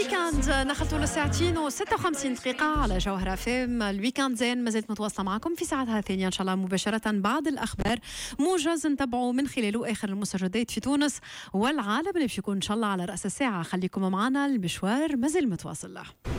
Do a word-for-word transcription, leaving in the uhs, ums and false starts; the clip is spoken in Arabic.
الويكاند نخلط له ساعتين وستة وخمسين دقيقة على جوهرة فيم. الويكاند زين ما زلت متواصلة معكم في ساعتها الثانية إن شاء الله مباشرة بعد الأخبار، موجز نتبعه من خلاله آخر المستجدات في تونس والعالم اللي بيكون إن شاء الله على رأس الساعة. خليكم معنا، المشوار ما زال متواصل له.